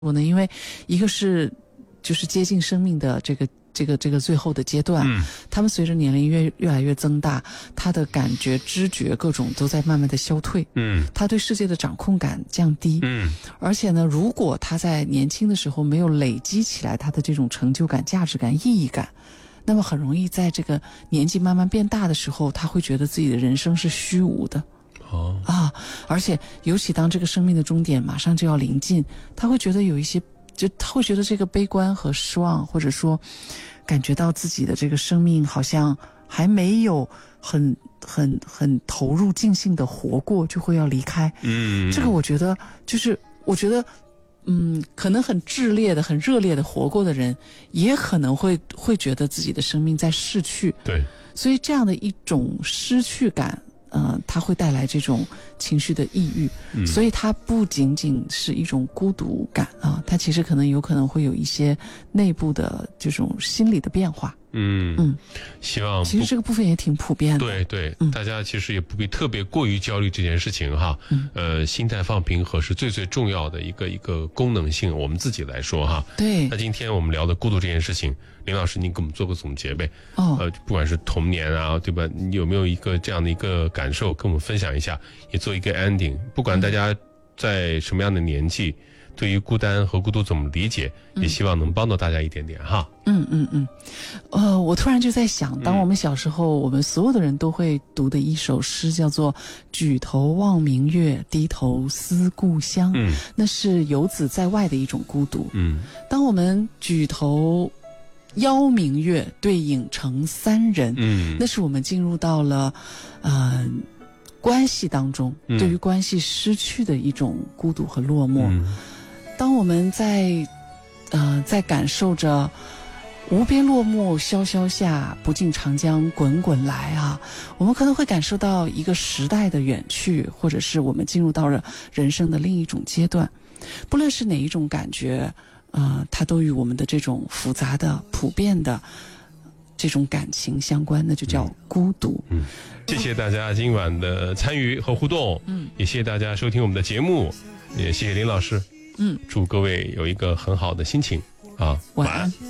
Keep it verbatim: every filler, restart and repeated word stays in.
说呢？因为一个是就是接近生命的这个这个这个最后的阶段，嗯，他们随着年龄越越来越增大，他的感觉、知觉各种都在慢慢的消退，嗯，他对世界的掌控感降低，嗯，而且呢，如果他在年轻的时候没有累积起来他的这种成就感、价值感、意义感，那么很容易在这个年纪慢慢变大的时候，他会觉得自己的人生是虚无的。哦啊，而且尤其当这个生命的终点马上就要临近，他会觉得有一些，就他会觉得这个悲观和失望，或者说感觉到自己的这个生命好像还没有很很很投入尽兴的活过，就会要离开。嗯，这个我觉得就是我觉得。嗯，可能很炽烈的、很热烈的活过的人，也可能会会觉得自己的生命在逝去。 对， 所以这样的一种失去感，呃，它会带来这种情绪的抑郁。嗯，所以它不仅仅是一种孤独感啊，它其实可能有可能会有一些内部的这种心理的变化。 嗯嗯，希望其实这个部分也挺普遍的。 对对、嗯，大家其实也不必特别过于焦虑这件事情哈。嗯，呃，心态放平和是最最重要的一个一个功能性。我们自己来说哈。 对。 那今天我们聊的孤独这件事情，林老师您给我们做个总结呗。哦。呃，不管是童年啊，对吧？你有没有一个这样的一个感受，跟我们分享一下，也做一个 ending。不管大家在什么样的年纪。嗯，对于孤单和孤独怎么理解，也希望能帮到大家一点点哈。 嗯嗯嗯，呃，我突然就在想，当我们小时候，嗯、我们所有的人都会读的一首诗，叫做“举头望明月，低头思故乡”。嗯，那是游子在外的一种孤独。嗯，当我们举头邀明月，对影成三人。嗯，那是我们进入到了，呃。关系当中，对于关系失去的一种孤独和落寞。嗯，当我们在，呃，在感受着无边落木萧萧下，不尽长江滚滚来啊，我们可能会感受到一个时代的远去，或者是我们进入到了人生的另一种阶段。不论是哪一种感觉，呃，它都与我们的这种复杂的、普遍的这种感情相关，那就叫孤独。嗯。 谢谢大家今晚的参与和互动，嗯，也谢谢大家收听我们的节目，也谢谢林老师，嗯，祝各位有一个很好的心情啊， 晚安。